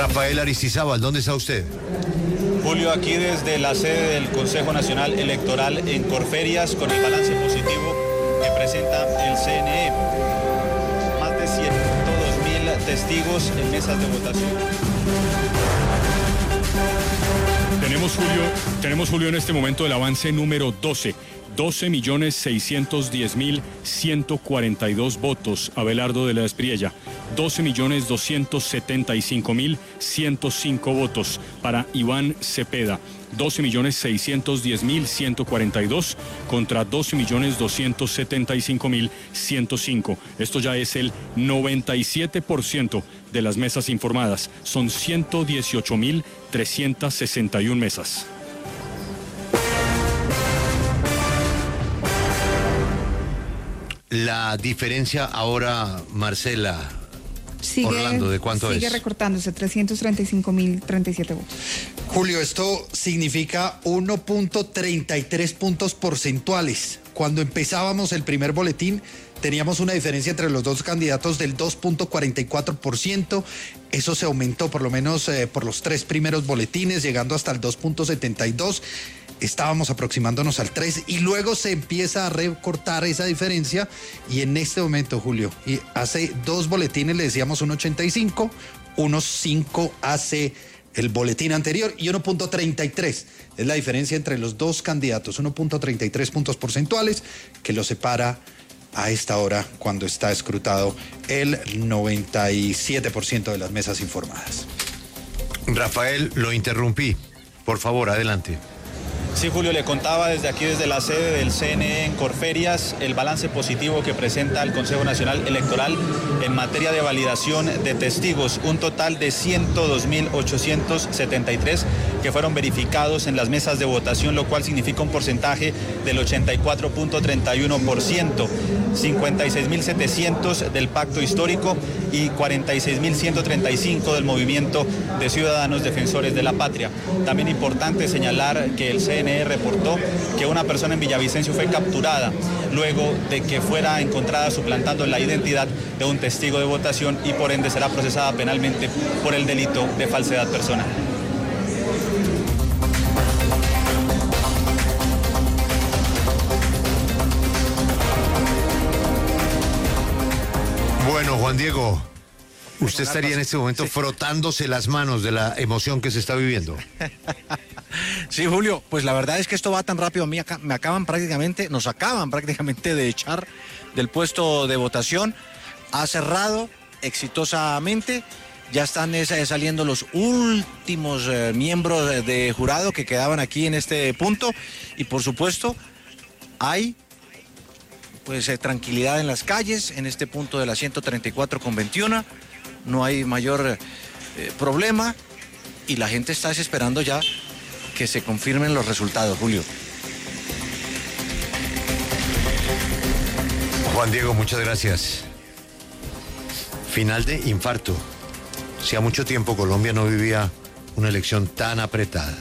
Rafael Aristizábal, ¿dónde está usted? Julio, aquí desde la sede del Consejo Nacional Electoral en Corferias, con el balance positivo que presenta el CNE. Más de 102.000 testigos en mesas de votación. Tenemos, Julio, en este momento el avance número 12. 12.610.142 votos, Abelardo de la Espriella. 12.275.105 votos para Iván Cepeda. 12.610.142 contra 12.275.105. Esto ya es el 97% de las mesas informadas. Son 118.361 mesas. La diferencia ahora, Marcela, Orlando, ¿de cuánto es? Sigue recortándose, 335.037 votos. Julio, esto significa 1.33 puntos porcentuales. Cuando empezábamos el primer boletín, teníamos una diferencia entre los dos candidatos del 2.44%. Eso se aumentó por lo menos por los tres primeros boletines, llegando hasta el 2.72%. Estábamos aproximándonos al 3 y luego se empieza a recortar esa diferencia y en este momento, Julio, y hace dos boletines le decíamos 1.85, 1.5 hace el boletín anterior y 1.33 es la diferencia entre los dos candidatos, 1.33 puntos porcentuales que lo separa a esta hora cuando está escrutado el 97% de las mesas informadas. Rafael, lo interrumpí. Por favor, adelante. Sí, Julio, le contaba desde aquí, desde la sede del CNE en Corferias, el balance positivo que presenta el Consejo Nacional Electoral en materia de validación de testigos. Un total de 102.873 que fueron verificados en las mesas de votación, lo cual significa un porcentaje del 84.31%, 56.700 del Pacto Histórico y 46.135 del Movimiento de Ciudadanos Defensores de la Patria. También importante señalar que el CNE reportó que una persona en Villavicencio fue capturada luego de que fuera encontrada suplantando la identidad de un testigo de votación y por ende será procesada penalmente por el delito de falsedad personal. Bueno, Juan Diego, usted estaría en este momento frotándose las manos de la emoción que se está viviendo. Sí, Julio, pues la verdad es que esto va tan rápido, nos acaban prácticamente de echar del puesto de votación. Ha cerrado exitosamente, ya están saliendo los últimos miembros de jurado que quedaban aquí en este punto y por supuesto hay pues tranquilidad en las calles, en este punto de la 134/21, no hay mayor problema y la gente está esperando ya que se confirmen los resultados, Julio. Juan Diego, muchas gracias. Final de infarto. Hacía mucho tiempo Colombia no vivía una elección tan apretada.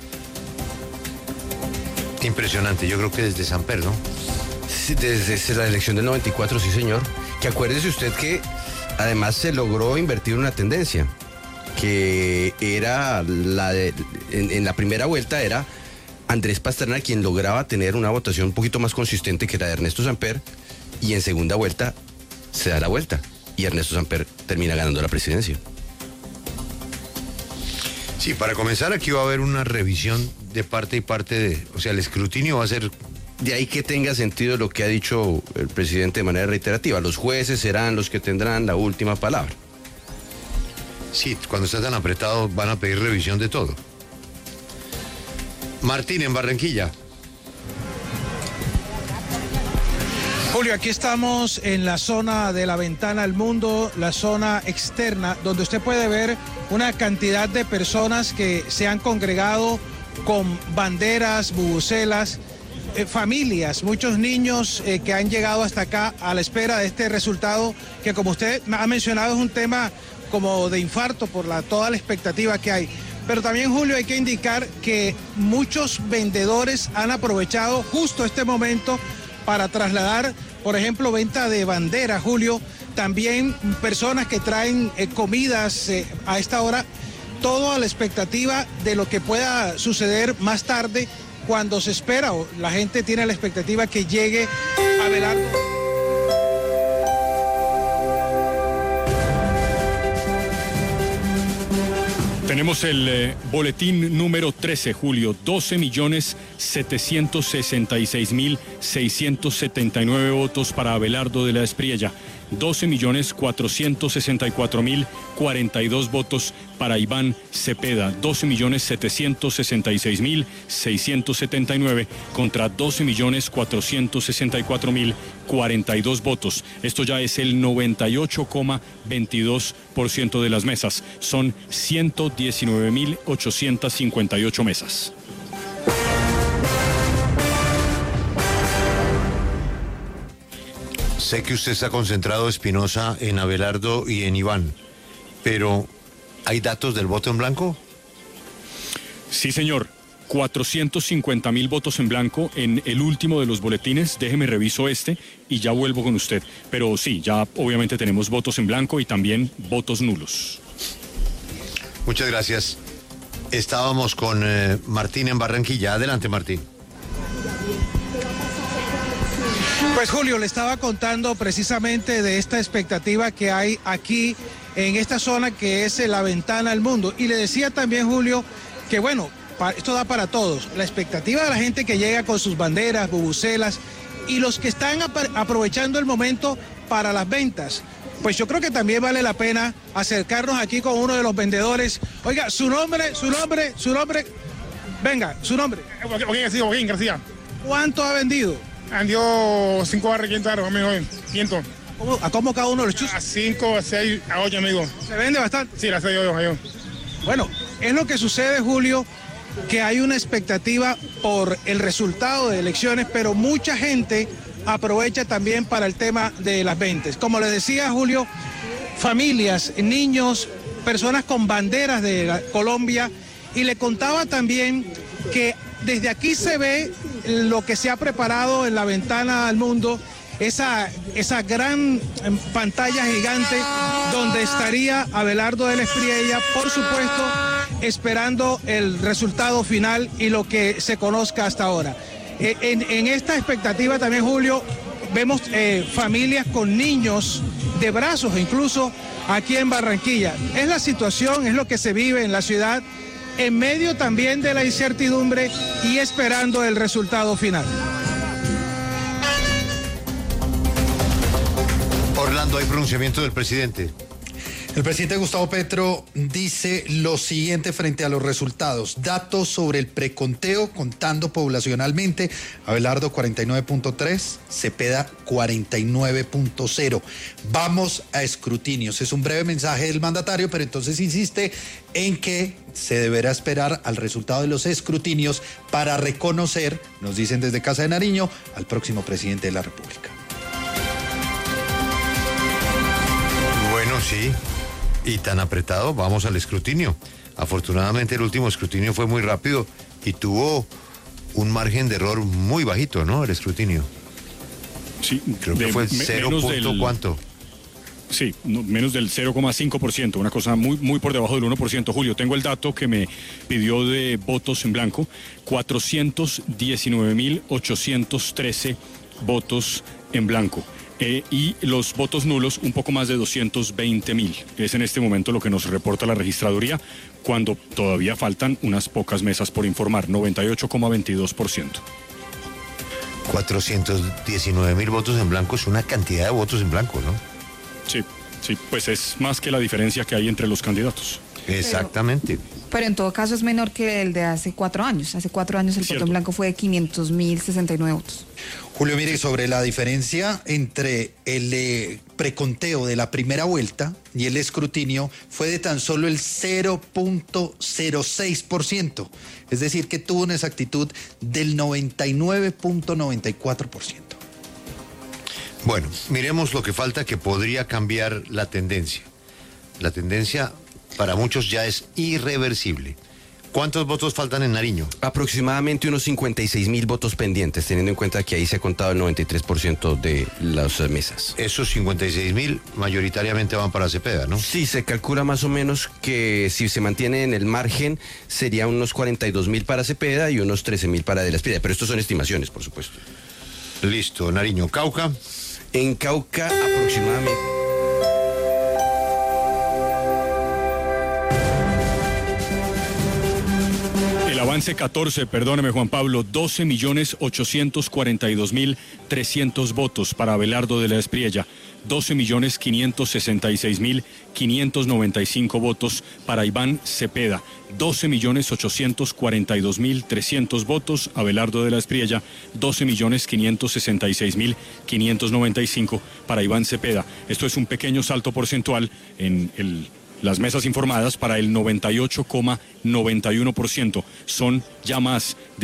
Impresionante, yo creo que desde Samper, ¿no? Sí, desde la elección del 94, sí señor. Que acuérdese usted que además se logró invertir una tendencia, que era en la primera vuelta era Andrés Pastrana quien lograba tener una votación un poquito más consistente que la de Ernesto Samper, y en segunda vuelta se da la vuelta y Ernesto Samper termina ganando la presidencia. Sí, para comenzar aquí va a haber una revisión de parte y parte o sea, el escrutinio va a ser... De ahí que tenga sentido lo que ha dicho el presidente de manera reiterativa, los jueces serán los que tendrán la última palabra. Sí, cuando está tan apretado van a pedir revisión de todo. Martín, en Barranquilla. Julio, aquí estamos en la zona de la ventana al mundo, la zona externa, donde usted puede ver una cantidad de personas que se han congregado con banderas, bubucelas, familias, muchos niños que han llegado hasta acá a la espera de este resultado que, como usted ha mencionado, es un tema como de infarto por toda la expectativa que hay. Pero también, Julio, hay que indicar que muchos vendedores han aprovechado justo este momento para trasladar, por ejemplo, venta de bandera, Julio. También personas que traen comidas a esta hora todo a la expectativa de lo que pueda suceder más tarde cuando se espera, o la gente tiene la expectativa que llegue Abelardo. Tenemos el boletín número 13, Julio. 12.766.679 votos para Abelardo de la Espriella. 12.464.042 votos para Iván Cepeda. 12.766.679 contra 12.464.042 votos. Esto ya es el 98,22% de las mesas. Son 119.858 mesas. Sé que usted está concentrado, Espinosa, en Abelardo y en Iván, pero ¿hay datos del voto en blanco? Sí, señor. 450.000 votos en blanco en el último de los boletines. Déjeme reviso este y ya vuelvo con usted. Pero sí, ya obviamente tenemos votos en blanco y también votos nulos. Muchas gracias. Estábamos con Martín en Barranquilla. Adelante, Martín. Pues Julio, le estaba contando precisamente de esta expectativa que hay aquí en esta zona que es la ventana al mundo. Y le decía también, Julio, que bueno, esto da para todos. La expectativa de la gente que llega con sus banderas, bubucelas y los que están aprovechando el momento para las ventas. Pues yo creo que también vale la pena acercarnos aquí con uno de los vendedores. Oiga, su nombre. Venga, su nombre. Joaquín García. ¿Cuánto ha vendido? Vendió 5 barras, 500 euros, amigo. 500. ¿A cómo cada uno de los chuzos? A 5, a 6, a 8, amigo. ¿Se vende bastante? Sí, las 6 yo. Bueno, es lo que sucede, Julio, que hay una expectativa por el resultado de elecciones, pero mucha gente aprovecha también para el tema de las ventas. Como les decía, Julio, familias, niños, personas con banderas de Colombia, y le contaba también que desde aquí se ve lo que se ha preparado en la ventana al mundo, esa gran pantalla gigante donde estaría Abelardo de la Espriella, por supuesto, esperando el resultado final y lo que se conozca hasta ahora. En esta expectativa también, Julio, vemos familias con niños de brazos, incluso aquí en Barranquilla. Es la situación, es lo que se vive en la ciudad, en medio también de la incertidumbre y esperando el resultado final. Orlando, hay pronunciamiento del presidente. El presidente Gustavo Petro dice lo siguiente frente a los resultados. Datos sobre el preconteo, contando poblacionalmente. Abelardo 49.3, Cepeda 49.0. Vamos a escrutinios. Es un breve mensaje del mandatario, pero entonces insiste en que se deberá esperar al resultado de los escrutinios para reconocer, nos dicen desde Casa de Nariño, al próximo presidente de la República. Bueno, sí. Y tan apretado, vamos al escrutinio. Afortunadamente el último escrutinio fue muy rápido y tuvo un margen de error muy bajito, ¿no? El escrutinio. Sí, creo que fue 0. ¿Cuánto? Sí, menos del 0,5%, una cosa muy por debajo del 1%. Julio, tengo el dato que me pidió de votos en blanco, 419.813 votos en blanco. Y los votos nulos, un poco más de 220.000. Es en este momento lo que nos reporta la registraduría, cuando todavía faltan unas pocas mesas por informar, 98,22%. 419.000 votos en blanco es una cantidad de votos en blanco, ¿no? Sí, pues es más que la diferencia que hay entre los candidatos. Exactamente. Pero en todo caso es menor que el de hace 4 años. Hace 4 años el voto en blanco fue de 500.069 votos. Julio, mire, sobre la diferencia entre el preconteo de la primera vuelta y el escrutinio fue de tan solo el 0.06%. Es decir, que tuvo una exactitud del 99.94%. Bueno, miremos lo que falta que podría cambiar la tendencia. La tendencia para muchos ya es irreversible. ¿Cuántos votos faltan en Nariño? Aproximadamente unos 56.000 votos pendientes, teniendo en cuenta que ahí se ha contado el 93% de las mesas. Esos 56.000 mayoritariamente van para Cepeda, ¿no? Sí, se calcula más o menos que si se mantiene en el margen sería unos 42.000 para Cepeda y unos 13.000 para De la Espriella, pero estos son estimaciones, por supuesto. Listo, Nariño. ¿Cauca? En Cauca aproximadamente... El avance 14, perdóneme Juan Pablo, 12.842.300 votos para Abelardo de la Espriella, 12.566.595 votos para Iván Cepeda, 12.842.300 votos Abelardo de la Espriella, 12.566.595 para Iván Cepeda. Esto es un pequeño salto porcentual en las mesas informadas para el 98,91%. Son ya más de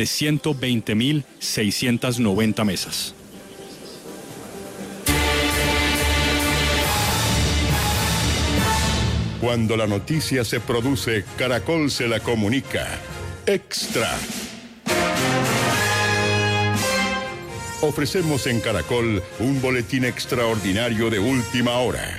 120.690 mesas. Cuando la noticia se produce, Caracol se la comunica. Extra. Ofrecemos en Caracol un boletín extraordinario de última hora.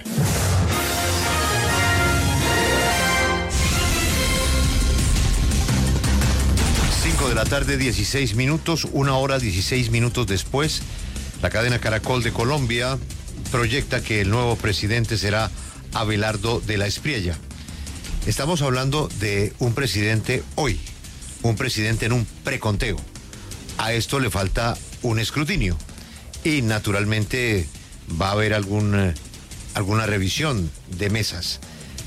5 de la tarde, 16 minutos, 1 hora 16 minutos después, la cadena Caracol de Colombia proyecta que el nuevo presidente será Abelardo de la Espriella. Estamos hablando de un presidente hoy, un presidente en un preconteo. A esto le falta un escrutinio y naturalmente va a haber alguna revisión de mesas.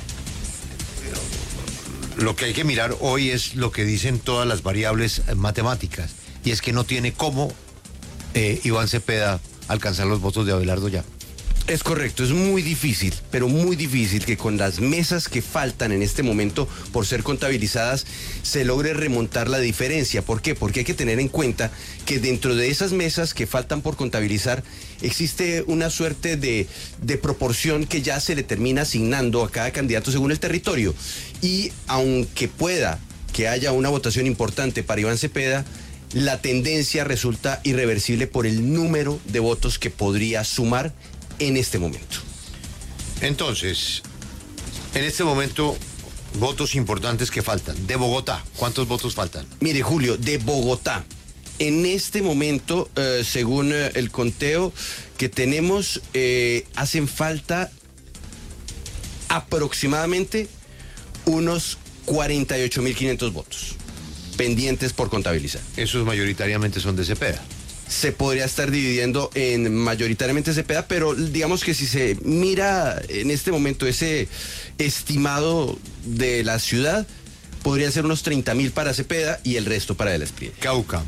Lo que hay que mirar hoy es lo que dicen todas las variables matemáticas, y es que no tiene cómo Iván Cepeda alcanzar los votos de Abelardo ya. Es correcto, es muy difícil, pero muy difícil que con las mesas que faltan en este momento por ser contabilizadas se logre remontar la diferencia. ¿Por qué? Porque hay que tener en cuenta que dentro de esas mesas que faltan por contabilizar existe una suerte de proporción que ya se le termina asignando a cada candidato según el territorio. Y aunque pueda que haya una votación importante para Iván Cepeda, la tendencia resulta irreversible por el número de votos que podría sumar en este momento. Entonces, en este momento, votos importantes que faltan. De Bogotá, ¿cuántos votos faltan? Mire, Julio, de Bogotá, en este momento, según el conteo que tenemos, hacen falta aproximadamente unos 48.500 votos pendientes por contabilizar. Esos mayoritariamente son de Cepeda. Se podría estar dividiendo en mayoritariamente Cepeda, pero digamos que si se mira en este momento ese estimado de la ciudad, podrían ser unos 30.000 para Cepeda y el resto para De la Espriella. Cauca.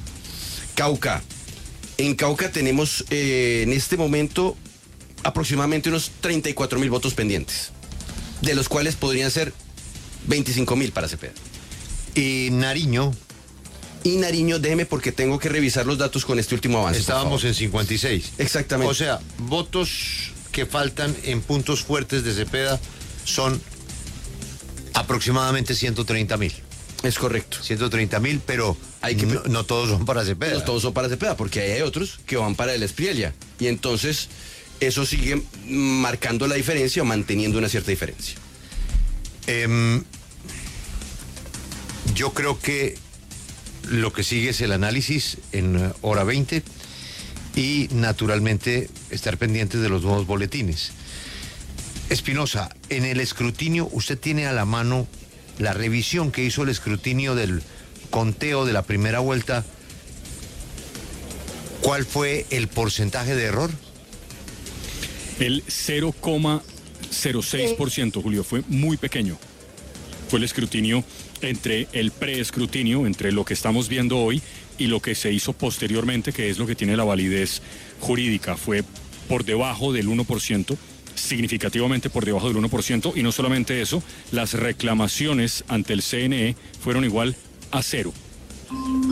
En Cauca tenemos en este momento aproximadamente unos 34.000 votos pendientes, de los cuales podrían ser 25.000 para Cepeda. Y Nariño, déjeme porque tengo que revisar los datos con este último avance. Estábamos en 56. Exactamente. O sea, votos que faltan en puntos fuertes de Cepeda son aproximadamente 130.000. Es correcto. 130.000, pero no todos son para Cepeda. No todos son para Cepeda, porque hay otros que van para De la Espriella. Y entonces eso sigue marcando la diferencia o manteniendo una cierta diferencia. Yo creo que lo que sigue es el análisis en hora 20 y naturalmente estar pendientes de los nuevos boletines. Espinosa, en el escrutinio usted tiene a la mano la revisión que hizo el escrutinio del conteo de la primera vuelta. ¿Cuál fue el porcentaje de error? El 0,06%, Julio, fue muy pequeño. Fue el escrutinio entre el preescrutinio, entre lo que estamos viendo hoy y lo que se hizo posteriormente, que es lo que tiene la validez jurídica. Fue por debajo del 1%, significativamente por debajo del 1%, y no solamente eso, las reclamaciones ante el CNE fueron igual a 0.